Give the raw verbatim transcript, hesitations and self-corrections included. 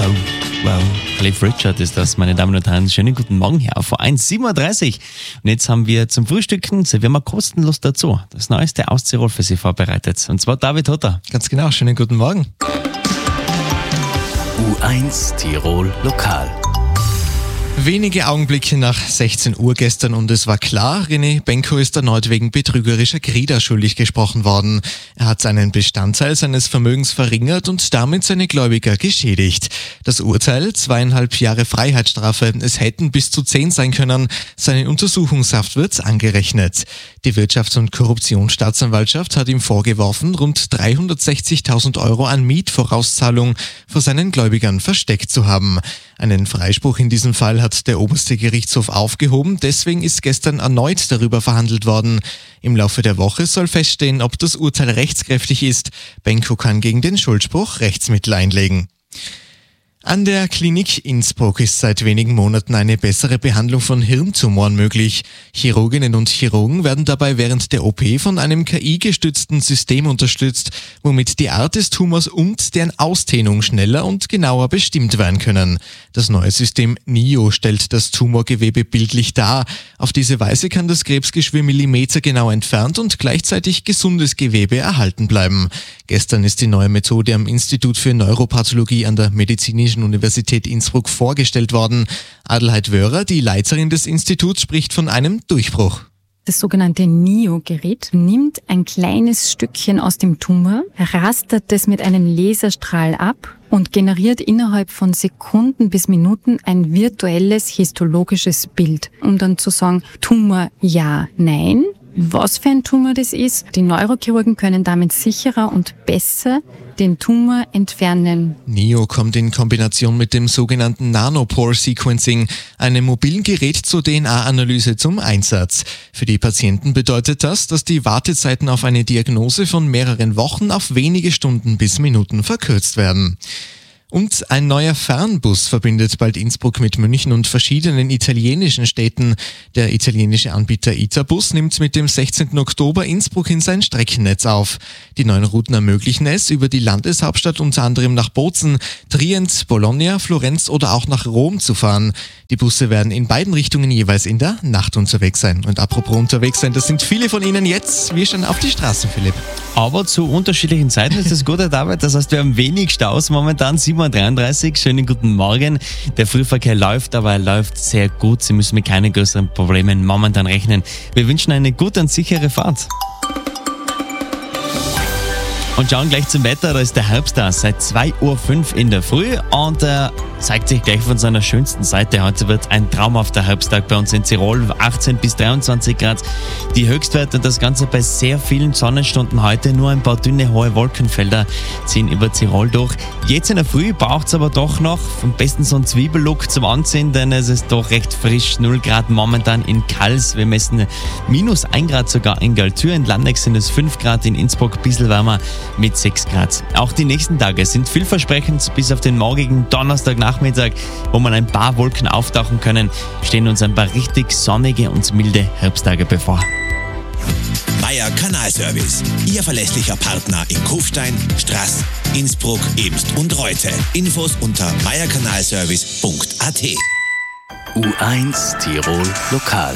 wow, wow. Cliff Richard ist das, meine Damen und Herren. Schönen guten Morgen hier auf eins Komma siebenunddreißig. Und jetzt haben wir zum Frühstücken, servieren wir kostenlos dazu, das Neueste aus Tirol für Sie vorbereitet. Und zwar David Hutter. Ganz genau, schönen guten Morgen. U eins Tirol Lokal. Wenige Augenblicke nach sechzehn Uhr gestern und es war klar, René Benko ist erneut wegen betrügerischer Kreda schuldig gesprochen worden. Er hat einen Bestandteil seines Vermögens verringert und damit seine Gläubiger geschädigt. Das Urteil, zweieinhalb Jahre Freiheitsstrafe, es hätten bis zu zehn sein können. Seine Untersuchungshaft wird angerechnet. Die Wirtschafts- und Korruptionsstaatsanwaltschaft hat ihm vorgeworfen, rund dreihundertsechzigtausend Euro an Mietvorauszahlung vor seinen Gläubigern versteckt zu haben. Einen Freispruch in diesem Fall hat der oberste Gerichtshof aufgehoben, deswegen ist gestern erneut darüber verhandelt worden. Im Laufe der Woche soll feststehen, ob das Urteil rechtskräftig ist. Benko kann gegen den Schuldspruch Rechtsmittel einlegen. An der Klinik Innsbruck ist seit wenigen Monaten eine bessere Behandlung von Hirntumoren möglich. Chirurginnen und Chirurgen werden dabei während der O P von einem K I-gestützten System unterstützt, womit die Art des Tumors und deren Ausdehnung schneller und genauer bestimmt werden können. Das neue System N I O stellt das Tumorgewebe bildlich dar. Auf diese Weise kann das Krebsgeschwür millimetergenau entfernt und gleichzeitig gesundes Gewebe erhalten bleiben. Gestern ist die neue Methode am Institut für Neuropathologie an der Medizinischen Universität Innsbruck vorgestellt worden. Adelheid Wörer, die Leiterin des Instituts, spricht von einem Durchbruch. Das sogenannte N I O-Gerät nimmt ein kleines Stückchen aus dem Tumor, rastert es mit einem Laserstrahl ab und generiert innerhalb von Sekunden bis Minuten ein virtuelles histologisches Bild, um dann zu sagen, Tumor ja, nein. Was für ein Tumor das ist. Die Neurochirurgen können damit sicherer und besser den Tumor entfernen. N I O kommt in Kombination mit dem sogenannten Nanopore-Sequencing, einem mobilen Gerät zur D N A-Analyse, zum Einsatz. Für die Patienten bedeutet das, dass die Wartezeiten auf eine Diagnose von mehreren Wochen auf wenige Stunden bis Minuten verkürzt werden. Und ein neuer Fernbus verbindet bald Innsbruck mit München und verschiedenen italienischen Städten. Der italienische Anbieter Itabus nimmt mit dem sechzehnten Oktober Innsbruck in sein Streckennetz auf. Die neuen Routen ermöglichen es, über die Landeshauptstadt unter anderem nach Bozen, Trient, Bologna, Florenz oder auch nach Rom zu fahren. Die Busse werden in beiden Richtungen jeweils in der Nacht unterwegs sein. Und apropos unterwegs sein, das sind viele von Ihnen jetzt. Wir schauen auf die Straßen, Philipp. Aber zu unterschiedlichen Zeiten ist das gute Arbeit. Das heißt, wir haben wenig Staus momentan. sieben Uhr dreiunddreißig. Schönen guten Morgen. Der Frühverkehr läuft, aber er läuft sehr gut. Sie müssen mit keinen größeren Problemen momentan rechnen. Wir wünschen eine gute und sichere Fahrt. Und schauen gleich zum Wetter, da ist der Herbst da, seit zwei Uhr fünf in der Früh und er zeigt sich gleich von seiner schönsten Seite. Heute wird ein traumhafter Herbsttag bei uns in Tirol, achtzehn bis dreiundzwanzig Grad die Höchstwerte und das Ganze bei sehr vielen Sonnenstunden heute. Nur ein paar dünne, hohe Wolkenfelder ziehen über Tirol durch. Jetzt in der Früh braucht es aber doch noch am besten so einen Zwiebellook zum Anziehen, denn es ist doch recht frisch, null Grad momentan in Kals. Wir messen minus ein Grad sogar in Galtür, in Landeck sind es fünf Grad, in Innsbruck ein bisschen wärmer mit sechs Grad. Auch die nächsten Tage sind vielversprechend. Bis auf den morgigen Donnerstagnachmittag, wo man ein paar Wolken auftauchen können, stehen uns ein paar richtig sonnige und milde Herbsttage bevor. Meier Kanalservice, Ihr verlässlicher Partner in Kufstein, Straß, Innsbruck, Eemst und Reute. Infos unter meierkanalservice punkt a t. U eins Tirol Lokal.